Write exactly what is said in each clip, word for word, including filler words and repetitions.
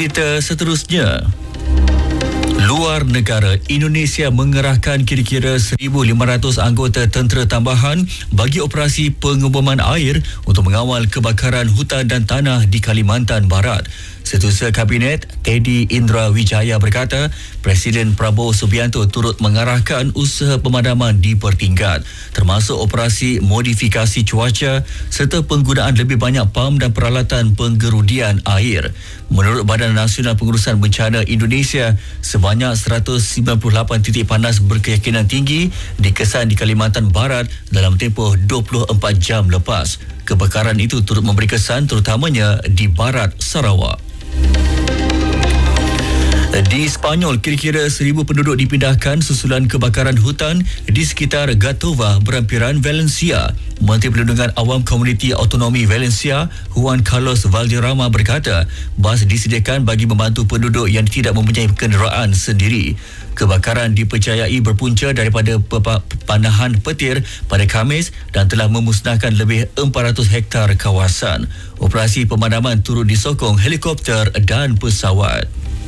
Berita seterusnya. Luar negara, Indonesia mengerahkan kira-kira seribu lima ratus anggota tentera tambahan bagi operasi pengeboman air untuk mengawal kebakaran hutan dan tanah di Kalimantan Barat. Setiausaha Kabinet Teddy Indra Wijaya berkata, Presiden Prabowo Subianto turut mengarahkan usaha pemadaman dipertingkat, termasuk operasi modifikasi cuaca serta penggunaan lebih banyak pam dan peralatan penggerudian air. Menurut Badan Nasional Pengurusan Bencana Indonesia, sebanyak seratus sembilan puluh lapan titik panas berkeyakinan tinggi dikesan di Kalimantan Barat dalam tempoh dua puluh empat jam lepas. Kebakaran itu turut memberi kesan terutamanya di barat Sarawak. Di Sepanyol, kira-kira seribu penduduk dipindahkan susulan kebakaran hutan di sekitar Gatova, berampiran Valencia. Menteri Perlindungan Awam Komuniti Autonomi Valencia, Juan Carlos Valderrama berkata, bas disediakan bagi membantu penduduk yang tidak mempunyai kenderaan sendiri. Kebakaran dipercayai berpunca daripada panahan petir pada Khamis dan telah memusnahkan lebih empat ratus hektar kawasan. Operasi pemadaman turut disokong helikopter dan pesawat.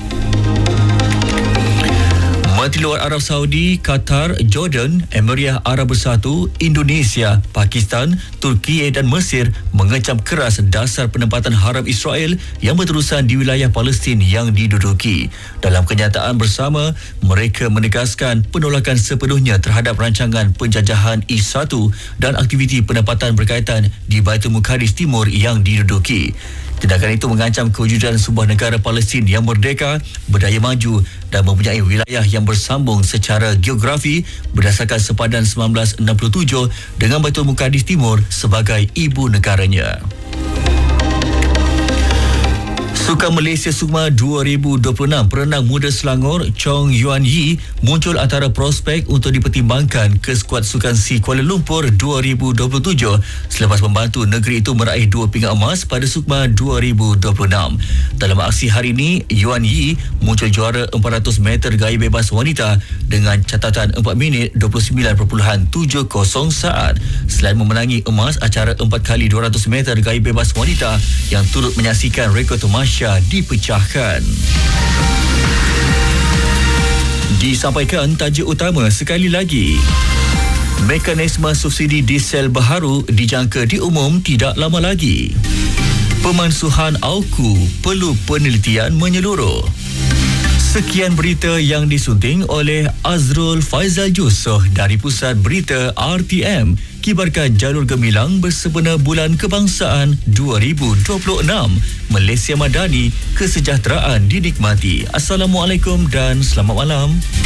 Menteri Luar Arab Saudi, Qatar, Jordan, Emirat Arab Bersatu, Indonesia, Pakistan, Turki dan Mesir mengecam keras dasar penempatan haram Israel yang berterusan di wilayah Palestin yang diduduki. Dalam kenyataan bersama, mereka menegaskan penolakan sepenuhnya terhadap rancangan penjajahan I satu dan aktiviti penempatan berkaitan di Baitul Muqaddis Timur yang diduduki. Tindakan itu mengancam kewujudan sebuah negara Palestin yang merdeka, berdaya maju dan mempunyai wilayah yang bersambung secara geografi berdasarkan sepadan seribu sembilan ratus enam puluh tujuh dengan Baitul Muqaddis Timur sebagai ibu negaranya. Sukan Malaysia Sukma dua ribu dua puluh enam, perenang muda Selangor Chong Yuan Yi muncul antara prospek untuk dipertimbangkan ke skuad Sukan SEA Kuala Lumpur dua ribu dua puluh tujuh selepas membantu negeri itu meraih dua pingat emas pada Sukma dua ribu dua puluh enam. Dalam aksi hari ini, Yuan Yi muncul juara empat ratus meter gaya bebas wanita dengan catatan empat minit dua puluh sembilan perpuluhan tujuh kosong saat. Selain memenangi emas acara empat kali dua ratus meter gaya bebas wanita yang turut menyaksikan rekod Tamasya dipecahkan. Disampaikan tajuk utama sekali lagi. Mekanisme subsidi diesel baharu dijangka diumum tidak lama lagi. Pemansuhan AUKU perlu penelitian menyeluruh. Sekian berita yang disunting oleh Azrul Faizal Jusoh dari Pusat Berita R T M. Kibarkan jalur gemilang bersebenar Bulan Kebangsaan dua ribu dua puluh enam. Malaysia Madani, kesejahteraan dinikmati. Assalamualaikum dan selamat malam.